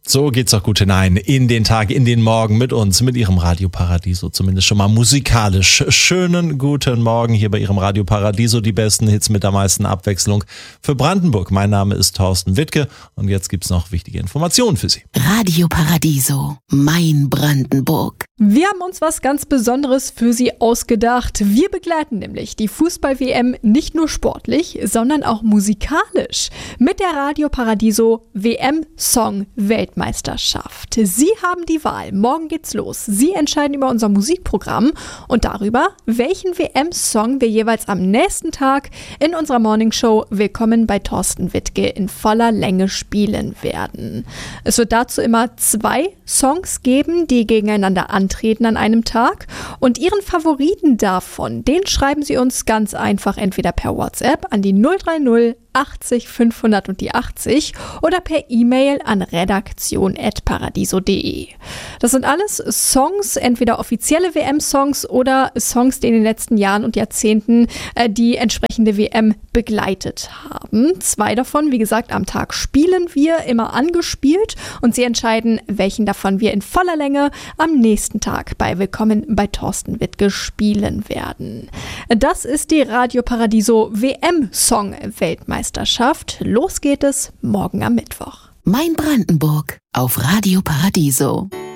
So geht's doch gut hinein in den Tag, in den Morgen mit uns, mit Ihrem Radio Paradiso, zumindest schon mal musikalisch. Schönen guten Morgen hier bei Ihrem Radio Paradiso, die besten Hits mit der meisten Abwechslung für Brandenburg. Mein Name ist Thorsten Wittke und jetzt gibt's noch wichtige Informationen für Sie. Radio Paradiso, mein Brandenburg. Wir haben uns was ganz Besonderes für Sie ausgedacht. Wir begleiten nämlich die Fußball-WM nicht nur sportlich, sondern auch musikalisch mit der Radio Paradiso WM-Song-Weltmeisterschaft. Sie haben die Wahl. Morgen geht's los. Sie entscheiden über unser Musikprogramm und darüber, welchen WM-Song wir jeweils am nächsten Tag in unserer Morningshow Willkommen bei Thorsten Wittke in voller Länge spielen werden. Es wird dazu immer 2 Songs geben, die gegeneinander antreten an einem Tag. Und Ihren Favoriten davon, den schreiben Sie uns ganz einfach entweder per WhatsApp an die 030 80 500 und die 80 oder per E-Mail an redaktion@paradiso.de. Das sind alles Songs, entweder offizielle WM-Songs oder Songs, die in den letzten Jahren und Jahrzehnten die entsprechende WM begleitet haben. 2 davon, wie gesagt, am Tag spielen wir, immer angespielt, und Sie entscheiden, welchen davon wir in voller Länge am nächsten Tag bei Willkommen bei Thorsten Wittke spielen werden. Das ist die Radio Paradiso WM-Song-Weltmeisterschaft. Los geht es morgen am Mittwoch. Mein Brandenburg auf Radio Paradiso.